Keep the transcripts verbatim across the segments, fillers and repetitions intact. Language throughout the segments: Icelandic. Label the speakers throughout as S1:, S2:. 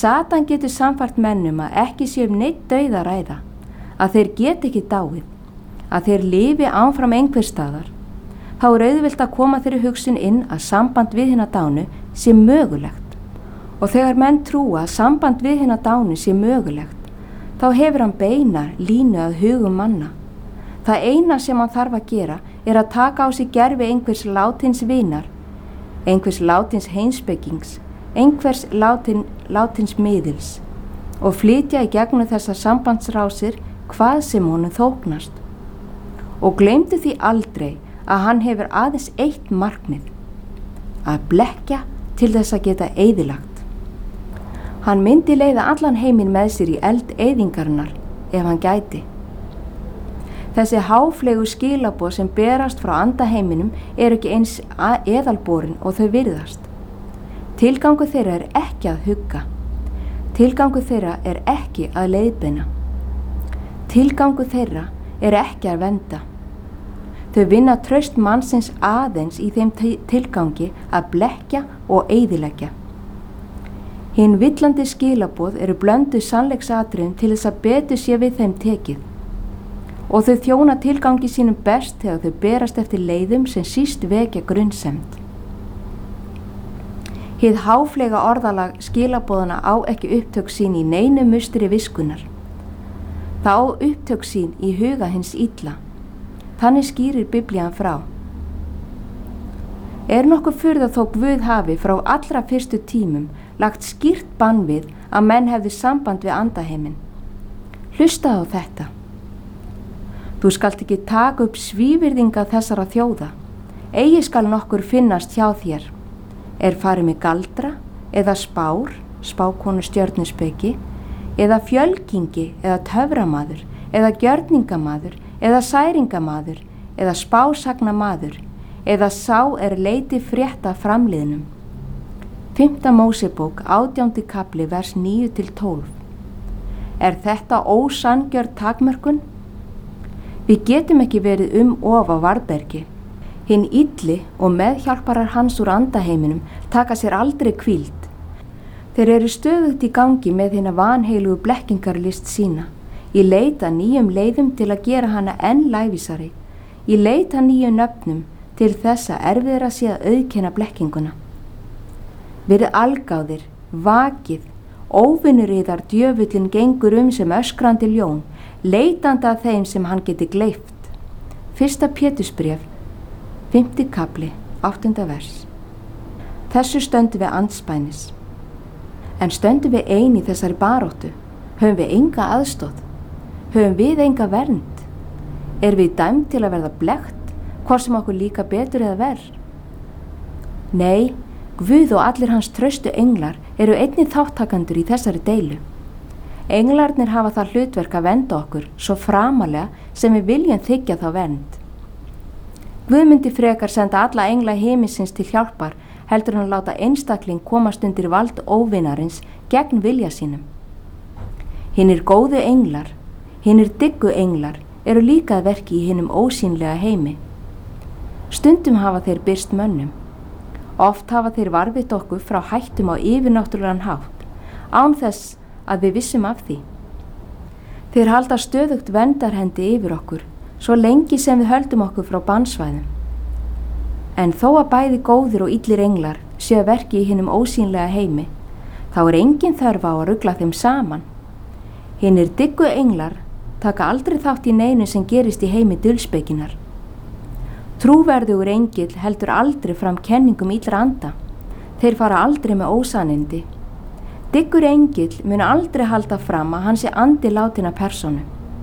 S1: Satan getur samfart mennum að ekki sé um neitt dauða að ræða, að þeir get ekki dáið, að þeir lifi áfram einhvers staðar, þá er auðvelt að koma þeirri hugsun inn að samband við hina dánu sé mögulegt. Og þegar menn trúa að samband við hina dánu sé mögulegt, þá hefur hann beina línu að hugum manna. Það eina sem hann þarf að gera er að taka á sig gervi einhvers látins vinar, einhvers látins heimspekings, einhvers látin, látins miðils og flytja í gegnum þessar sambandsrásir hvað sem honum þóknast. Og gleymdu því aldrei að hann hefur aðeins eitt markmið, að blekkja til þess að geta eyðilagt. Hann myndi leiða allan heiminn með sér í eld eyðingarinnar ef hann gæti. Þessi háflegu skilaboð sem berast frá andaheiminum eru ekki eins eðalborin og þau virðast. Tilgangur þeirra er ekki að hugga. Tilgangur þeirra er ekki að leiðbeina. Tilgangur þeirra er ekki að vernda. Þau vinna traust mannsins aðeins í þeim tilgangi að blekkja og eyðileggja. Hinn villandi skilaboð eru blöndu sannleiksatriðum til þess að betur sé við þeim tekið og þau þjóna tilgangi sínum best þegar þau berast eftir leiðum sem síst vekja grunnsemd. Hið háflega orðalag skilaboðana á ekki upptök sín í neinu mustri viskunar. Það á upptök sín í huga hins illa. Þannig skýrir Biblían frá. Er nokkuð furða þó Guð hafi frá allra fyrstu tímum lagt skýrt bann við að menn hefði samband við andaheimin. Hlustaðu á þetta. Þú skalt ekki taka upp svívirðinga þessara þjóða. Eigi skal nokkur finnast hjá þér. Er farið með galdra eða spár, spákonu stjörnuspeki, eða fjölkingi eða töframaður, eða gjörningamaður, eða særingamaður, eða spásagnamaður, eða sá er leiti frétta framliðnum. Fimmta Mósebók, átjándi kafli, vers níu til tólf. Er þetta ósanngjörn takmörkun? Við getum ekki verið um of á varðbergi. Hinn illi og meðhjálparar hans úr andaheiminum taka sér aldrei hvíld. Þeir eru stöðugt í gangi með hina vanheilugu blekkingarlist sína. Í leita nýjum leiðum til að gera hana enn lævísari. Í leita nýjum nöfnum til þess að erfiðra sé að auðkenna blekkinguna. Verið algáðir, vakið, óvinnuriðar djöfullin gengur um sem öskrandi ljón, leitandi að þeim sem hann geti gleypt. Fyrsta Pétursbréf, fimmti kafli, áttunda vers. Þessu stöndum við andspænis. En stöndum við ein í þessari baróttu? Höfum við enga aðstóð? Höfum við enga vernd? Er við dæmd til að verða blekkt, hvort sem okkur líka betur eða verð? Nei, Guð og allir hans traustu englar eru einnig þáttakandur í þessari deilu. Englarnir hafa það hlutverk að vernda okkur svo framalega sem við viljum þiggja þá vernd. Guð myndi frekar senda alla engla himinsins til hjálpar heldur hann láta einstakling komast undir vald óvinarins gegn vilja sínum. Hinnir góðu englar, hinnir diggu englar eru líka að verki í hinum ósýnlega heimi. Stundum hafa þeir birst mönnum. Oft hafa þeir varðvitt okkur frá hættum á yfirnáttúrulegan hátt, án þess að við vissum af því. Þeir halda stöðugt verndarhendi yfir okkur, svo lengi sem við höldum okkur frá bannsvæðum. En þó að bæði góðir og illir englar séu að verki í hinum ósýnlega heimi, þá er engin þörf á að rugla þeim saman. Hinnir diggu englar taka aldrei þátt í neinu sem gerist í heimi dulspekinar. Trúverðugur engill heldur aldrei fram kenningum illra anda. Þeir fara aldrei með ósannindi. Diggur engill mun aldrei halda fram að hann sé andi látinna persónu.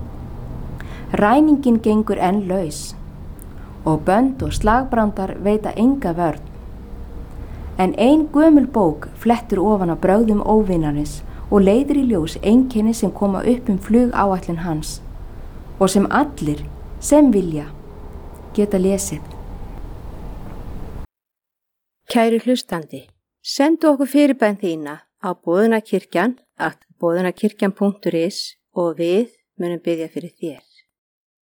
S1: Ræningin gengur enn laus og bönd og slagbrandar veita enga vörn. En ein gömul bók flettur ofan á brögðum óvinarins og leiðir í ljós einkenni sem koma upp um flugáætlun hans og sem allir sem vilja geta lesið.
S2: Kæri hlustandi, sendu okkur fyrirbæn þína á boðunarkirkjan at boðunarkirkjan punktur is og við munum biðja fyrir þér.